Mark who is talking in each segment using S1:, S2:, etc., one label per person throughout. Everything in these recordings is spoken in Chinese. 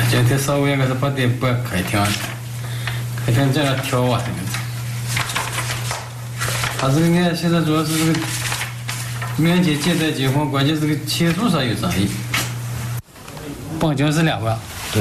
S1: 今天稍微应该是8点半开庭，开庭这样调啊，这个。他这个案现在主要是这个民间借贷结婚，关键是个钱数上有争议。绑架是2万。
S2: 对。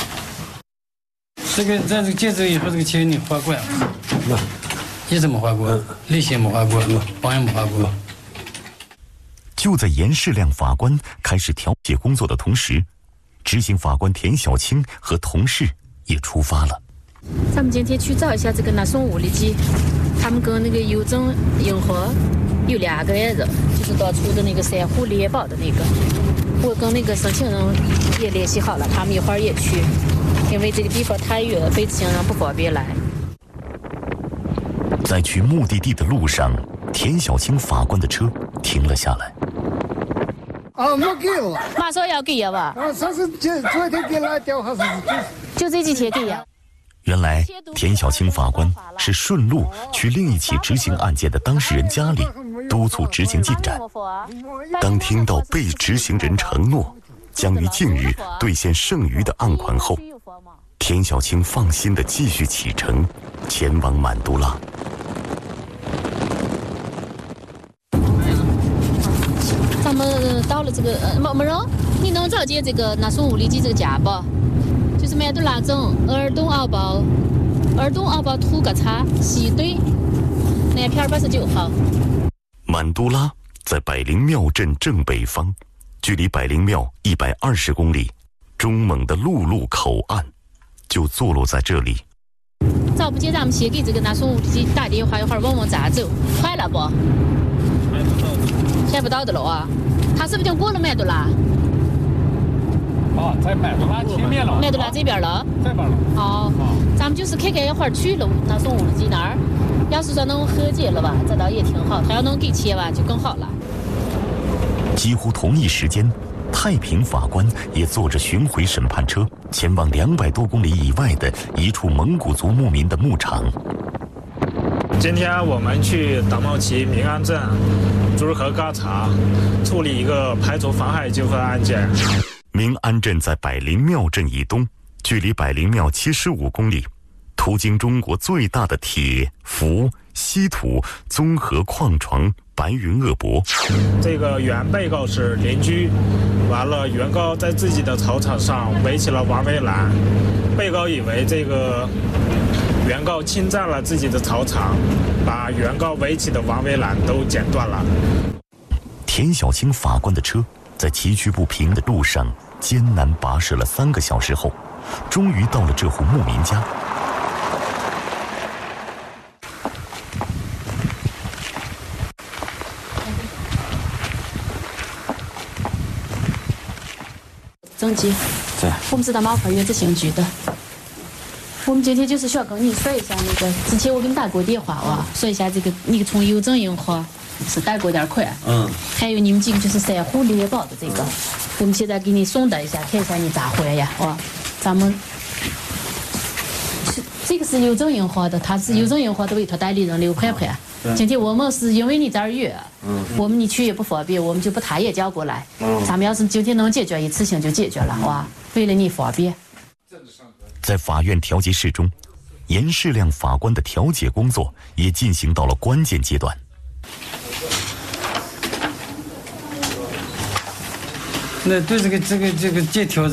S1: 这个在这个借走以后，这个钱你还过？
S2: 没。
S1: 一直没还过，利息没还过，绑也没还过。
S3: 就在严世亮法官开始调解工作的同时，执行法官田小青和同事也出发了。
S4: 咱们今天去找一下这个南宋物理局，他们跟那个邮政银行有2个案子，就是当初的那个3户联保的那个。我跟那个申请人也联系好了，他们一会儿也去，因为这个地方太远，被执行人不方便来。
S3: 在去目的地的路上，田小青法官的车停了下来。
S5: 没给了，
S4: 马上要给呀吧？
S5: 上次昨天给了电话，
S4: 就这几天给呀。
S3: 原来田小青法官是顺路去另一起执行案件的当事人家里督促执行进展。当听到被执行人承诺将于近日兑现剩余的案款后，田小青放心地继续启程前往满都拉。
S4: 咱们到了这个某人，你能找见这个南宋物理局这个家不？就是满都拉镇尔东奥堡土格叉西队南片89号。
S3: 满都拉在百灵庙镇正北方，距离百灵庙120公里，中蒙的陆路口岸就坐落在这里。
S4: 找不见，咱们先给这个南宋物理局打电话，一会儿问问咋走，快了不？看不到的了啊！他是不是已经过了满都拉？
S1: 在满都拉前面了。
S4: 满都拉这边了。
S1: 这边了。
S4: 哦，咱们就是看看一会儿去了南宋物理局那儿，要是说能和解了吧，这倒也挺好。他要能给钱吧，就更好了。
S3: 几乎同一时间，太平法官也坐着巡回审判车前往200多公里以外的一处蒙古族牧民的牧场。
S6: 今天我们去党茂旗民安镇朱河嘎查处理一个排除妨害纠纷案件。
S3: 民安镇在百灵庙镇以东，距离百灵庙75公里，途经中国最大的铁、氟、稀土综合矿床白云鄂博。
S6: 这个原被告是邻居，完了原告在自己的草场上围起了王围栏，被告以为这个原告侵占了自己的草场，把原告围起的王围栏都剪断了。
S3: 田小青法官的车在崎岖不平的路上艰难跋涉了3个小时后，终于到了这户牧民家。
S4: 郑姐，我们是到毛块原子刑局的。我们今天就是想跟你说一下那个，之前我给你打过电话啊，说一下这个你从邮政银行是贷过点款，还有你们几个就是3户联保的这个，我们现在给你送达一下，看一下你咋还呀？咱们这个是邮政银行的，他是邮政银行的委托代理人刘盼盼。今天我们是因为你这儿远，你去也不方便，我们就把他也叫过来。咱们要是今天能解决一次性就解决了，为了你方便。
S3: 在法院调解室中，严世亮法官的调解工作也进行到了关键阶段。
S1: 那对这个借条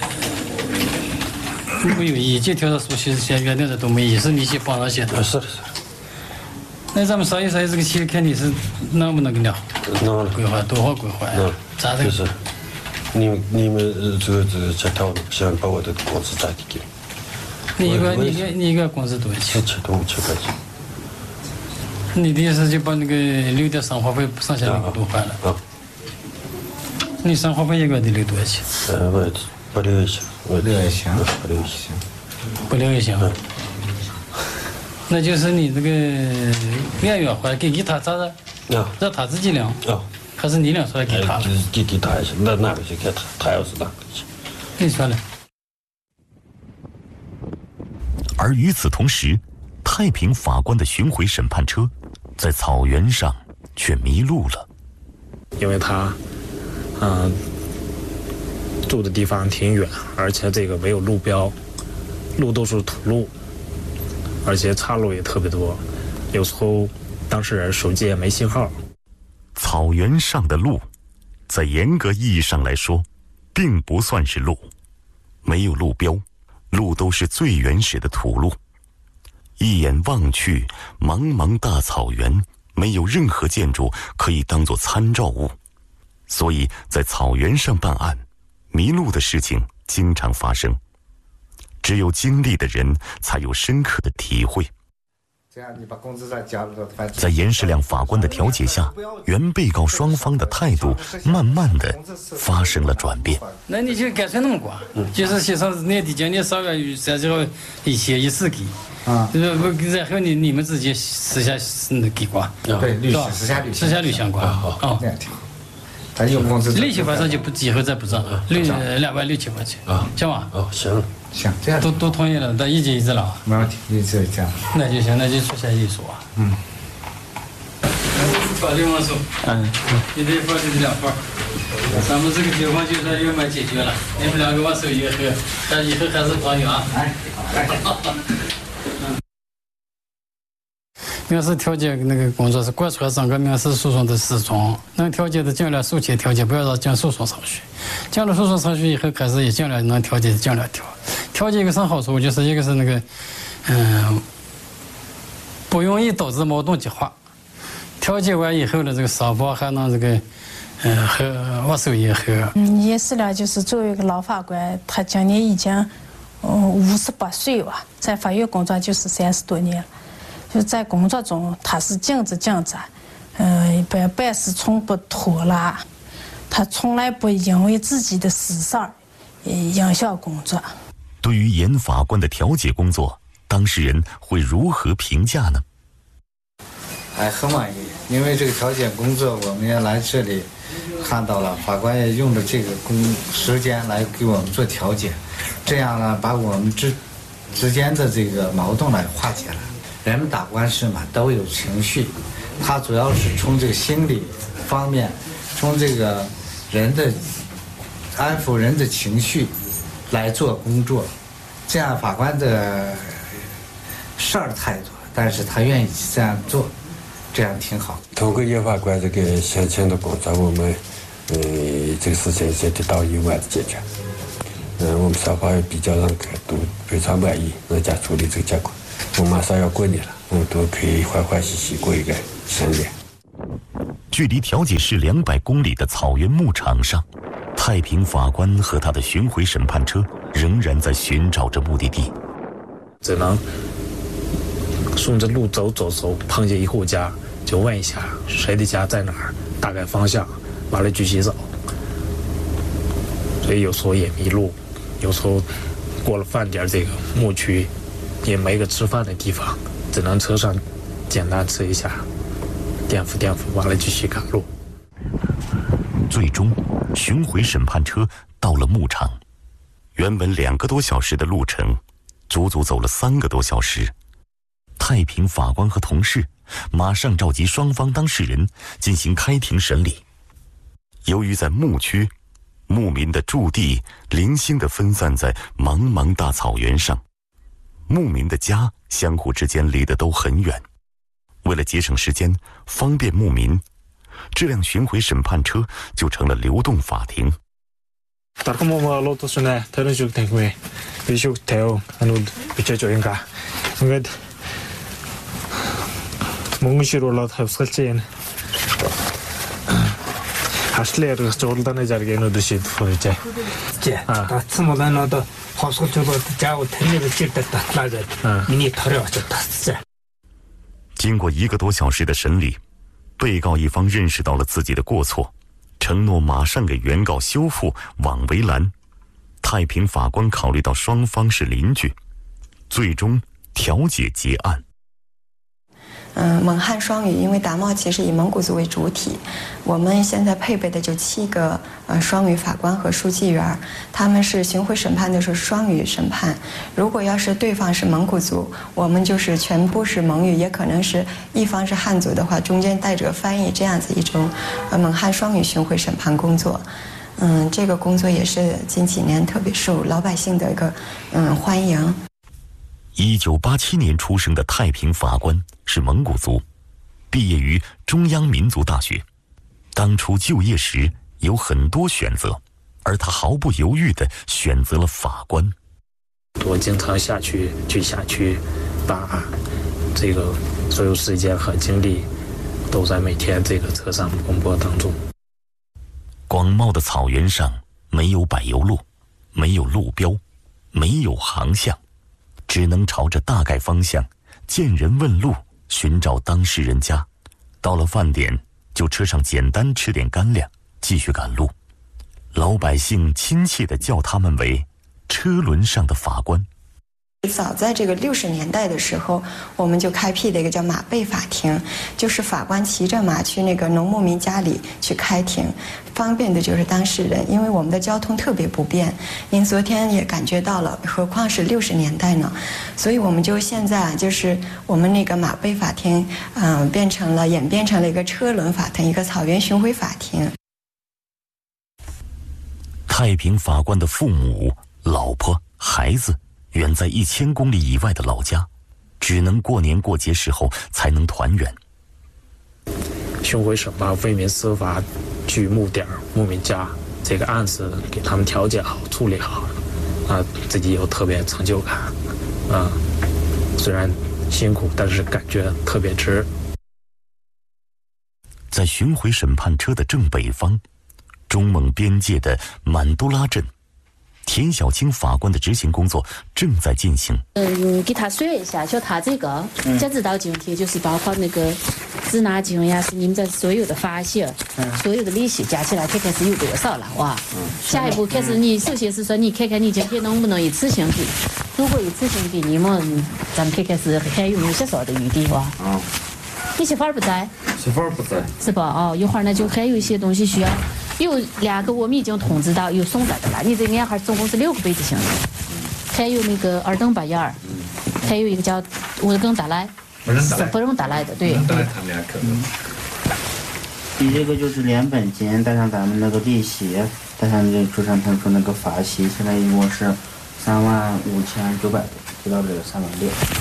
S1: 没有异议，借条的书其实现原来的都没异议，是你先帮着写的。
S2: 是。
S1: 那咱们商议这个钱，看你是能不能给了，
S2: 能
S1: 规划多少规划呀？咋的？
S2: 就是你们这个这条想把我的工资咋给？
S1: 你一个工资多少钱
S2: ？7块钱。
S1: 你的意思就把那个留的生活费剩下那个都还了？你生活费一个月得留多少钱？
S2: 我不留也行，
S1: 不留也行。不留也行。那就是你这个按月还给他咋的？让他自己领。还是你领出来给他？
S2: 就是给他也行，那拿回去给他要是拿回去。
S1: 你说呢？
S3: 而与此同时，太平法官的巡回审判车在草原上却迷路了。
S6: 因为他住的地方挺远，而且这个没有路标，路都是土路，而且岔路也特别多，有时候当事人手机也没信号。
S3: 草原上的路，在严格意义上来说，并不算是路，没有路标，路都是最原始的土路。一眼望去，茫茫大草原，没有任何建筑可以当作参照物，所以在草原上办案，迷路的事情经常发生。只有经历的人才有深刻的体会。在严世亮法官的调解下，原被告双方的态度慢慢的发生了转变。
S1: 那你就干脆那么管，就是协商内地今年3月30号一协议书给，然后你们自己私下给管，
S7: 对，私
S1: 下履行管，
S7: 那样挺好。他有工资，
S1: 利息反正就不以后再不涨，260块钱，行吧？
S7: 行，这样
S1: 都同意了，但意见一致了，
S7: 没问题，一致这样。
S1: 那就行，那就出下一说。法律网说，你这法律的2份，咱们这个地方就算圆满解决了，你们2个往手一合，但以后还是朋友啊。民事调解那个工作是贯穿整个民事诉讼的始终，能调解的尽量速且调解，不要让进诉讼程序。进了诉讼程序以后，开始也尽量能调解尽量调。调解一个什么好处？就是一个是那个，不容易导致矛盾激化。调解完以后呢，这个双方还能这个，和握手言和。
S8: 严世亮就是作为一个老法官，他今年已经58岁了，在法院工作就是30多年了。就在工作中，他是尽职尽责，办事从不拖拉，他从来不因为自己的私事儿影响工作。
S3: 对于严法官的调解工作，当事人会如何评价呢？
S7: 还很满意，因为这个调解工作，我们也来这里看到了，法官也用了这个时间来给我们做调解，这样呢，把我们之间的这个矛盾来化解了。人们打官司嘛，都有情绪，他主要是从这个心理方面，从这个人的安抚人的情绪来做工作，这样法官的事儿太多，但是他愿意这样做，这样挺好。
S2: 通过严法官这个先前的工作，我们这个事情也得到意外的解决。我们双方也比较认可，都非常满意人家处理这个结果。我马上要过年了，我们都可以欢欢喜喜过一个新年。
S3: 距离调解室200公里的草原牧场上，太平法官和他的巡回审判车仍然在寻找着目的地。
S6: 只能顺着路走，碰见一户家就问一下谁的家在哪儿，大概方向，完了继续走。所以有时候也迷路，有时候过了饭点这个牧区也没个吃饭的地方，只能车上简单吃一下，垫付，完了继续赶路。
S3: 最终，巡回审判车到了牧场，原本2个多小时的路程，足足走了3个多小时。太平法官和同事马上召集双方当事人进行开庭审理。由于在牧区，牧民的驻地零星地分散在茫茫大草原上，牧民的家相互之间离得都很远。为了节省时间，方便牧民，这辆巡回审判车就成了流动法庭。经过1个多小时的审理，被告一方认识到了自己的过错，承诺马上给原告修复网围栏。太平法官考虑到双方是邻居，最终调解结案。
S9: 蒙汉双语，因为达茂其实以蒙古族为主体，我们现在配备的就7个双语法官和书记员，他们是巡回审判的时候双语审判。如果要是对方是蒙古族，我们就是全部是蒙语，也可能是一方是汉族的话，中间带着翻译，这样子一种蒙汉双语巡回审判工作。 这个工作也是近几年特别受老百姓的一个欢迎。
S3: 1987年出生的太平法官是蒙古族，毕业于中央民族大学。当初就业时有很多选择，而他毫不犹豫地选择了法官。
S6: 我经常去辖区，把这个所有时间和精力都在每天这个车上奔波当中。
S3: 广袤的草原上没有柏油路，没有路标，没有航向，只能朝着大概方向见人问路，寻找当事人家。到了饭点就车上简单吃点干粮，继续赶路。老百姓亲切地叫他们为车轮上的法官。
S9: 早在这个60年代的时候，我们就开辟了一个叫马背法庭，就是法官骑着马去那个农牧民家里去开庭，方便的就是当事人，因为我们的交通特别不便。您昨天也感觉到了，何况是60年代呢？所以我们就现在就是我们那个马背法庭，演变成了一个车轮法庭，一个草原巡回法庭。
S3: 太平法官的父母、老婆、孩子远在1000公里以外的老家，只能过年过节时候才能团圆。
S6: 巡回审判为民司法去牧点牧民家，这个案子给他们调解好、处理好，自己有特别成就感，虽然辛苦，但是感觉特别值。
S3: 在巡回审判车的正北方，中蒙边界的满都拉镇，田小青法官的执行工作正在进行。
S4: 给他说一下，就他这个，截止到今天，就是包括那个滞纳金呀，是你们的所有的发现，所有的利息加起来，看看是有多少了哇？下一步开始，你首先是说，你看看你今天能不能一次性给，如果一次性给你们，咱们看看是还有没有些少的余地哇？你媳妇儿不在？
S10: 媳妇儿不在。
S4: 是吧？哦，一会儿呢就还有一些东西需要。有2个我们已经通知到有送来的了，你这个还总共是6个被执行人，还有那个2等8眼儿，还有一个叫我更达赖，不用达赖的，对。
S10: 达赖他们俩可能。
S11: 你这个就是连本金带上咱们那个利息，带上这主审判处那个罚息，现在一共是35900多，就到这个36000。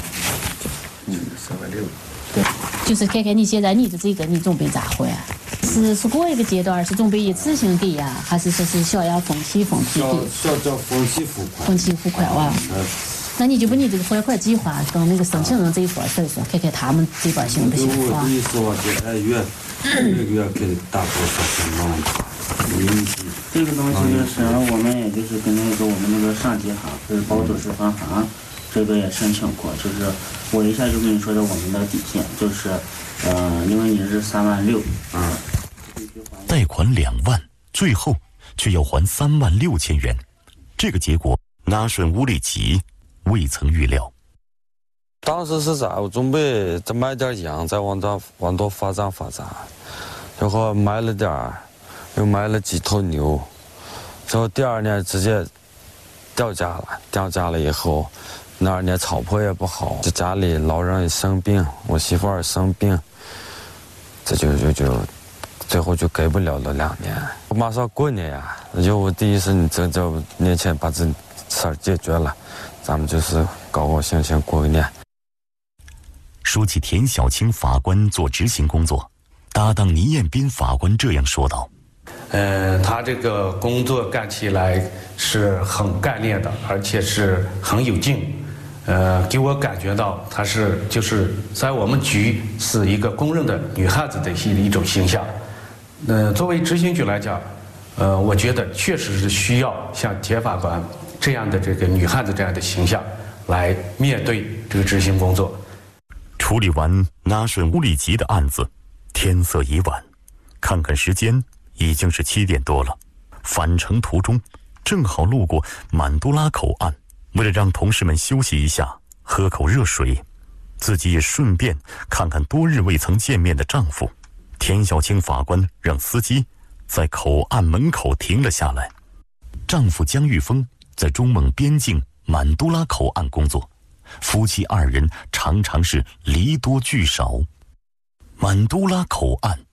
S10: 36000。
S11: 对。
S4: 就是看看你现在你的这个你准备咋回啊？是过一个阶段是准备一次性给呀，还是说是想要分期给？
S10: 想叫分期付款。
S4: 分期付款哇。那你就把你这个还款计划跟那个申请人这一块说一说，看看他们这边行不行啊？
S10: 我意思我这每个月给大多少钱嘛？
S11: 这个东西就是我们也就是跟那个我们那个上级行，就是包租市分行，这个也申请过，就是我一下就跟你说的我们的底线就是。因为你是36000
S3: 贷款2万，最后却要还36000元，这个结果纳顺乌里吉未曾预料。
S10: 当时是咋？我准备再买点羊，再往多发展，然后买了点儿，又买了几头牛，然后第2年直接掉价了以后。那2年草坡也不好，这家里老人也生病，我媳妇儿生病，这就最后就给不了了2年。我马上过年呀，我第一是你这年前把这事儿解决了，咱们就是高高兴兴过个年。
S3: 说起田小青法官做执行工作，搭档倪彦斌法官这样说道：
S12: 他这个工作干起来是很干练的，而且是很有劲。给我感觉到她就是在我们局是一个公认的女汉子的一种形象。作为执行局来讲，我觉得确实是需要像田法官这样的这个女汉子这样的形象来面对这个执行工作。
S3: 处理完纳顺乌里吉的案子，天色已晚，看看时间已经是7点多了。返程途中，正好路过满都拉口岸。为了让同事们休息一下，喝口热水，自己也顺便看看多日未曾见面的丈夫。田小青法官让司机在口岸门口停了下来。丈夫姜玉峰在中蒙边境满都拉口岸工作，夫妻2人常常是离多聚少。满都拉口岸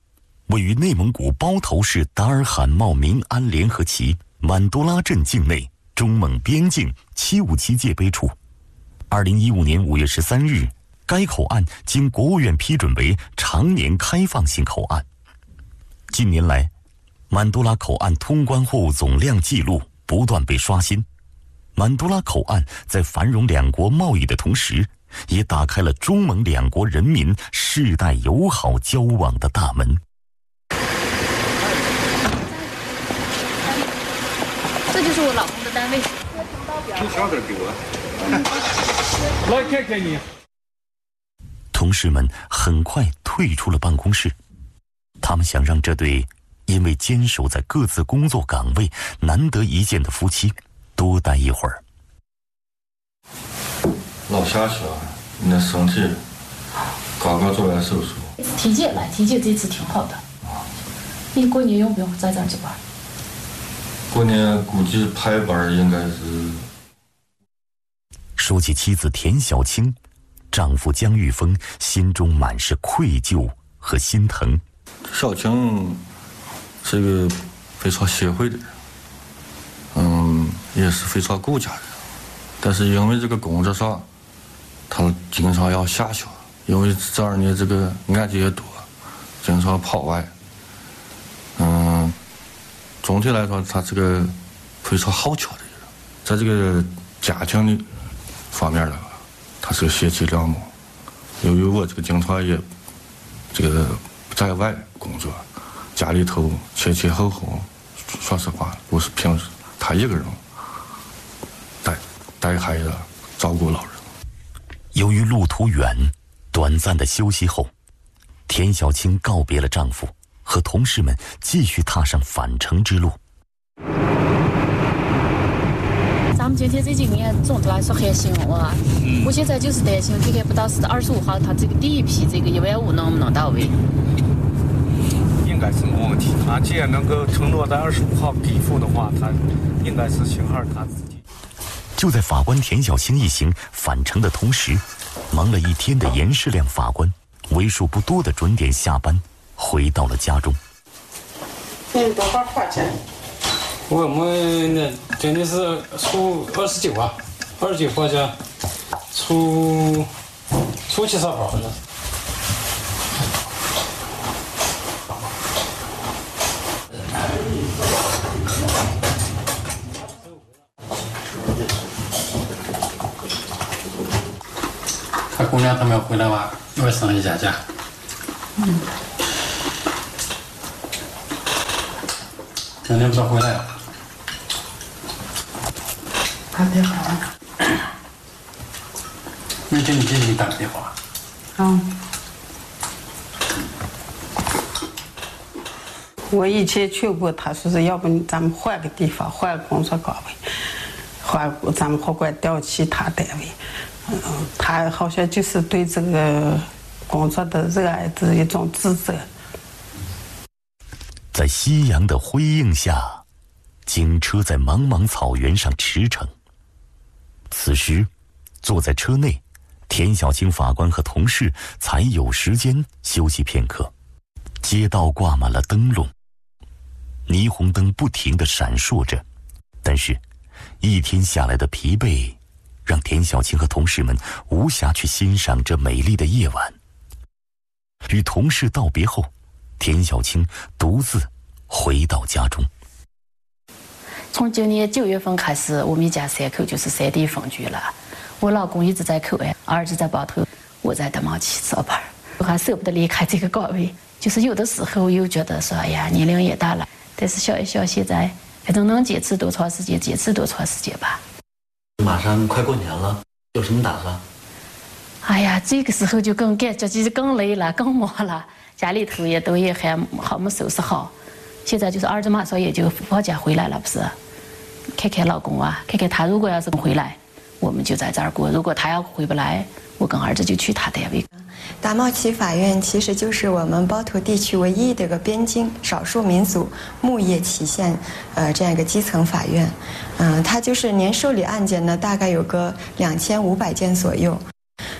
S3: 位于内蒙古包头市达尔罕茂民安联合旗满多拉镇境内中蒙边境757界碑处，2015年5月13日，该口岸经国务院批准为常年开放性口岸。近年来，满多拉口岸通关货物总量记录不断被刷新。满多拉口岸在繁荣两国贸易的同时，也打开了中蒙两国人民世代友好交往的大门。
S4: 这就是我老公的单位。
S13: 你小点给我。来看看你。
S3: 同事们很快退出了办公室，他们想让这对因为坚守在各自工作岗位难得一见的夫妻多待一会儿。
S10: 老夏说，你的身体刚刚做完手术。
S4: 体检来，体检这次挺好的。你过年用不用在这儿值班？
S10: 过年估计排班应该是。
S3: 说起妻子田小青，丈夫姜玉峰心中满是愧疚和心疼。
S10: 小青是个非常协会的人，也是非常顾家的人，但是因为这个工作上，他经常要下乡，因为这2年这个案件也多，经常跑外。总体来说，他是个非常好巧的人，在这个家庭的方面呢，他是个贤妻良母。由于我这个经常也这个在外工作，家里头前后后，说实话，不是平时他一个人带孩子照顾老人。
S3: 由于路途远，短暂的休息后，田小青告别了丈夫，和同事们继续踏上返程之路。
S4: 咱们今天这几年总的来说还行哇。我现在就是担心，看看不到25号，他这个第一批这个15000能不能到位？
S13: 应该是没问题。他既然能够承诺在25号给付的话，他应该是幸好他自己。
S3: 就在法官田小青一行返程的同时，忙了一天的严世亮法官为数不多的准点下班，回到了家中。
S1: 你多少块钱？我们那今天是初29啊，29块钱，初7少包好像。他姑娘他们回来吧，我上一下家。今天不回来了。打电话。明天你继续打电话。
S14: 我以前去过，他说是要不咱们换个地方，换个工作岗位，咱们或管调其他单位。他好像就是对这个工作的热爱的一种自责。
S3: 在夕阳的辉映下，警车在茫茫草原上驰骋。此时，坐在车内，田小青法官和同事才有时间休息片刻。街道挂满了灯笼，霓虹灯不停地闪烁着，但是，一天下来的疲惫，让田小青和同事们无暇去欣赏这美丽的夜晚。与同事道别后，田小青独自回到家中。
S4: 从今年9月份开始，我们一家3口就是3地分居了。我老公一直在口岸，儿子在包头，我在德茂旗上班，我还舍不得离开这个岗位。就是有的时候又觉得说，哎呀，年龄也大了，但是想一想，现在反正能坚持多长时间，坚持多长时间吧。
S15: 马上快过年了，有什么打算？
S4: 哎呀，这个时候就更感觉就是更累了，更忙了，家里头也还好没收拾好。现在就是儿子马上也就放假回来了，不是？看看老公啊，看看他如果要是回来，我们就在这儿过；如果他要回不来，我跟儿子就去他单位。
S9: 达茂旗法院其实就是我们包头地区唯一的一个边境少数民族牧业旗县这样一个基层法院。它就是年受理案件呢，大概有个2500件左右。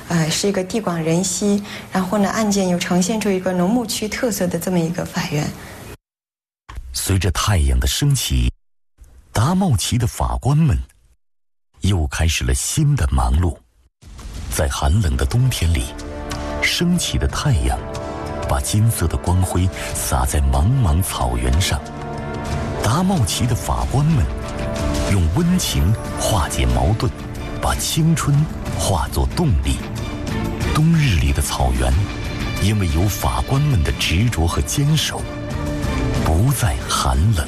S9: 是一个地广人稀，然后呢案件又呈现出一个农牧区特色的这么一个法院。
S3: 随着太阳的升起，达茂旗的法官们又开始了新的忙碌。在寒冷的冬天里，升起的太阳把金色的光辉洒在茫茫草原上。达茂旗的法官们用温情化解矛盾，把青春化作动力。冬日里的草原，因为有法官们的执着和坚守，不再寒冷。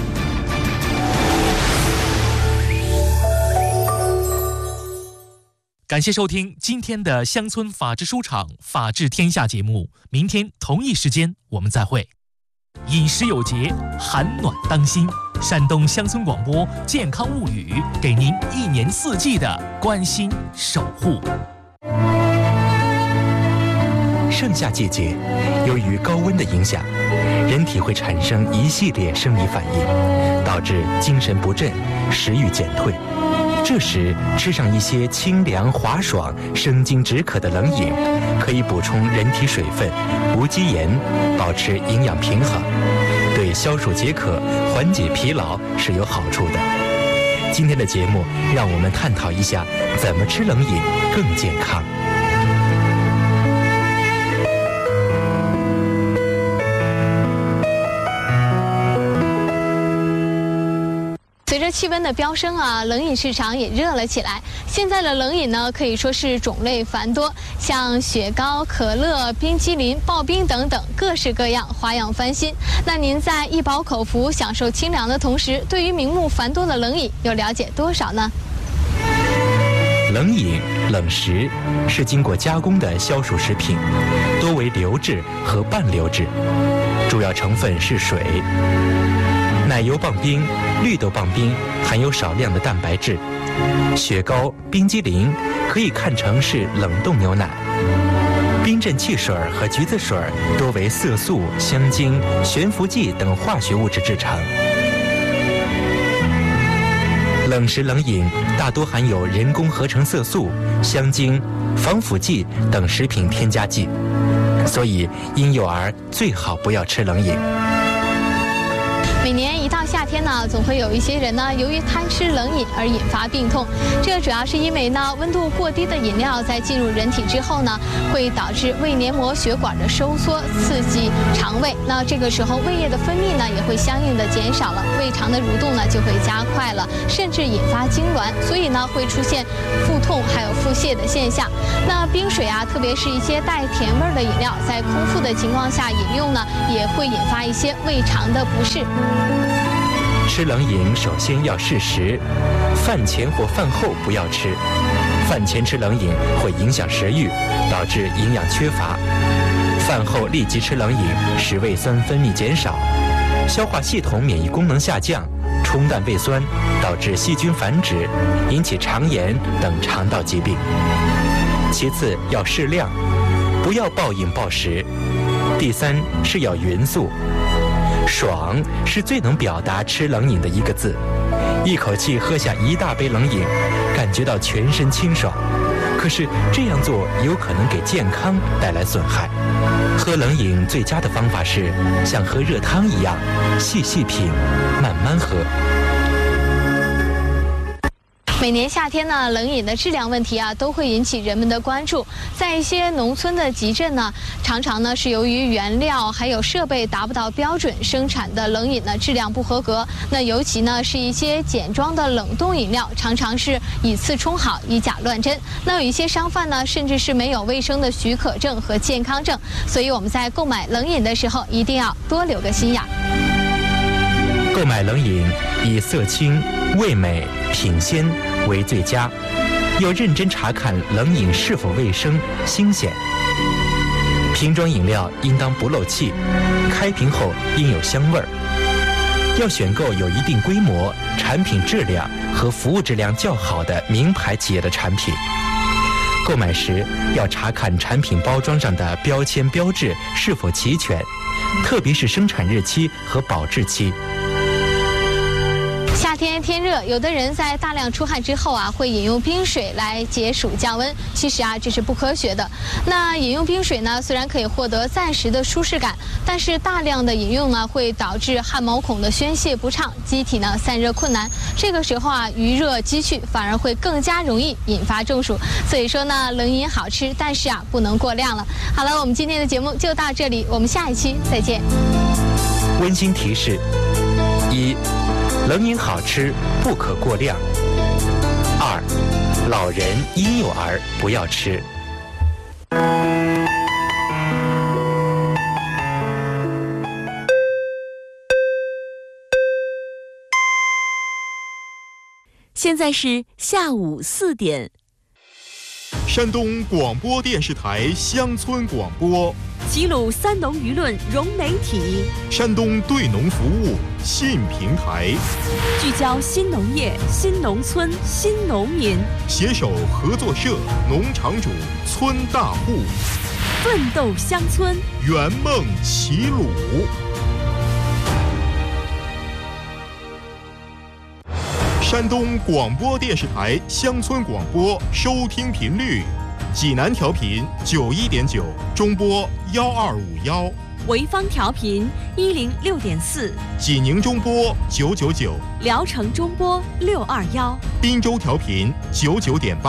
S16: 感谢收听今天的乡村法治书场法治天下节目，明天同一时间我们再会。饮食有节，寒暖当心。山东乡村广播健康物语，给您一年四季的关心守护。
S17: 盛夏季节，由于高温的影响，人体会产生一系列生理反应，导致精神不振、食欲减退。这时吃上一些清凉滑爽、生津止渴的冷饮，可以补充人体水分、无机盐，保持营养平衡，对消暑解渴、缓解疲劳是有好处的。今天的节目让我们探讨一下怎么吃冷饮更健康。
S18: 随着气温的飙升啊，冷饮市场也热了起来。现在的冷饮呢，可以说是种类繁多，像雪糕、可乐、冰激凌、刨冰等等，各式各样，花样翻新。那您在一饱口福、享受清凉的同时，对于名目繁多的冷饮又了解多少呢？
S17: 冷饮、冷食是经过加工的消暑食品，多为流质和半流质，主要成分是水。奶油棒冰、绿豆棒冰含有少量的蛋白质，雪糕、冰激凌可以看成是冷冻牛奶，冰镇汽水和橘子水多为色素、香精、悬浮剂等化学物质制成。冷食冷饮大多含有人工合成色素、香精、防腐剂等食品添加剂，所以婴幼儿最好不要吃冷饮。
S18: 每年一到夏天呢，总会有一些人呢，由于贪吃冷饮而引发病痛。这主要是因为呢，温度过低的饮料在进入人体之后呢，会导致胃黏膜血管的收缩，刺激肠胃。那这个时候胃液的分泌呢，也会相应的减少了，胃肠的蠕动呢就会加快了，甚至引发痉挛，所以呢会出现腹痛还有腹泻的现象。那冰水啊，特别是一些带甜味的饮料，在空腹的情况下饮用呢，也会引发一些胃肠的不适。
S17: 吃冷饮首先要适时，饭前或饭后不要吃。饭前吃冷饮会影响食欲，导致营养缺乏；饭后立即吃冷饮，使胃酸分泌减少，消化系统免疫功能下降，冲淡胃酸，导致细菌繁殖，引起肠炎等肠道疾病。其次要适量，不要暴饮暴食。第三是要匀速。爽是最能表达吃冷饮的一个字，一口气喝下一大杯冷饮，感觉到全身清爽。可是这样做有可能给健康带来损害。喝冷饮最佳的方法是像喝热汤一样，细细品，慢慢喝。
S18: 每年夏天呢，冷饮的质量问题啊，都会引起人们的关注。在一些农村的集镇呢，常常呢是由于原料还有设备达不到标准，生产的冷饮呢质量不合格。那尤其呢是一些简装的冷冻饮料，常常是以次充好，以假乱真。那有一些商贩呢，甚至是没有卫生的许可证和健康证。所以我们在购买冷饮的时候，一定要多留个心眼。
S17: 购买冷饮以色清、味美、品鲜为最佳，要认真查看冷饮是否卫生、新鲜。瓶装饮料应当不漏气，开瓶后应有香味儿。要选购有一定规模、产品质量和服务质量较好的名牌企业的产品。购买时要查看产品包装上的标签标志是否齐全，特别是生产日期和保质期。
S18: 夏天天天热，有的人在大量出汗之后啊，会饮用冰水来解暑降温。其实啊，这是不科学的。那饮用冰水呢，虽然可以获得暂时的舒适感，但是大量的饮用呢，会导致汗毛孔的宣泄不畅，机体呢散热困难。这个时候啊，余热积蓄，反而会更加容易引发中暑。所以说呢，冷饮好吃，但是啊，不能过量了。好了，我们今天的节目就到这里，我们下一期再见。
S17: 温馨提示：一、冷饮好吃，不可过量；二、老人、婴幼儿不要吃。
S19: 现在是下午4点。
S20: 山东广播电视台乡村广播，
S19: 齐鲁三农舆论融媒体，
S20: 山东对农服务新平台，
S19: 聚焦新农业、新农村、新农民，
S20: 携手合作社、农场主、村大户，
S19: 奋斗乡村，
S20: 圆梦齐鲁。山东广播电视台乡村广播收听频率：济南调频91.9，中波1251；
S19: 潍坊调频106.4，
S20: 济宁中波999，
S19: 聊城中波621，
S20: 滨州调频99.8。